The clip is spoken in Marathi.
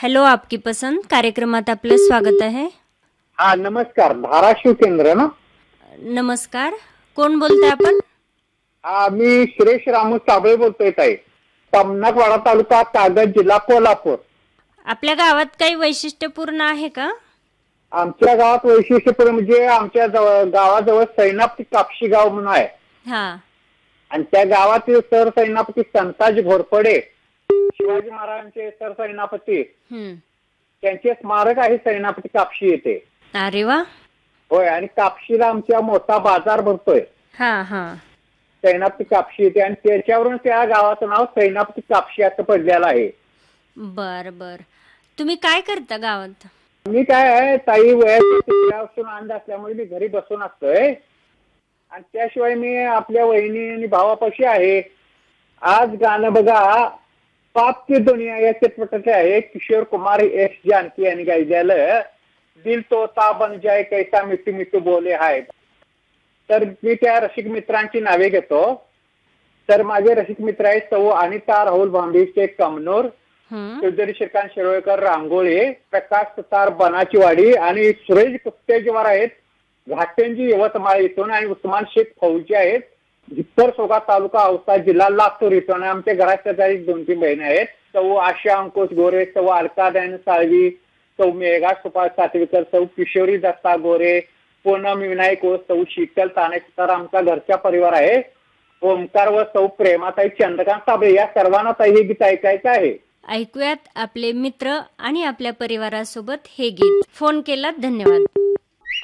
हॅलो, आपकी पसंद कार्यक्रमात आपलं स्वागत आहे. हा नमस्कार, धाराशिव केंद्र ना. नमस्कार, कोण बोलताय आपण? हा मी सुरेश रामू साबळे बोलतोय ताई. तमनाकवाडा तालुका, कागद जिल्हा कोल्हापूर. आपल्या गावात काही वैशिष्ट्यपूर्ण आहे का? आमच्या गावात वैशिष्ट्यपूर्ण म्हणजे आमच्या गावाजवळ सैनापती कापशी गाव म्हणून आहे. हा. आणि त्या गावातील सर सैनापती संताजी घोरपडे, शिवाजी महाराजांचे सर सैनापती, त्यांचे स्मारक आहे सैनापती कापशी येथे. अरे वा. होय, आणि कापशीला आमच्या मोठा बाजार भरतोय. हा हा. सैनापती कापशी येते आणि त्याच्यावरून त्या गावाचं नाव सैनापती कापशी असं पडलेलं आहे. बर बर. तुम्ही काय करता गावात? मी काय आहे ताई, वयापासून अंध असल्यामुळे मी घरी बसून असतोय. आणि त्याशिवाय मी आपल्या वहिनी आणि भावापाशी आहे. आज गाणं बघा, पाप की दुनिया या चित्रपटाचे आहे. किशोर कुमार एस जानकी यांनी गायलेलं, दिल तोता बन जाय कैसा मिठू मिठू बोले हाय. तर मी त्या रसिक मित्रांची नावे घेतो. तर माझे रसिक मित्र आहेत सौ अनिता राहुल भांबीचे कमनूर, चौधरी श्रीकांत शिरोळकर रांगोळे, प्रकाश सुतार बनाचीवाडी आणि सुरेश कुस्तेजवार आहेत घाटेंजी यवतमाळ इथून, आणि उस्मान शेख फौजी आहेत भित्तर सोगा तालुका औसा जिल्हा लातूर इथून. आमच्या घरात शेजारी 2-3 बहिणी आहेत. सौ आशा अंकुश गोरे, सौ अलका दयान साळवी, सौ मेघा सुभाष सातवीकर, सौ किशोरी दत्ता गोरे, पूनम विनायक व सौ शीतल ताने. तर आमचा घरचा परिवार आहे. ओमकार व सौ प्रेमाताई चंद्रकांत साबळे या सर्वांना ताई हे गीत ऐकायचं आहे. ऐकूयात आपले मित्र आणि आपल्या परिवारासोबत हे गीत. फोन केलात धन्यवाद.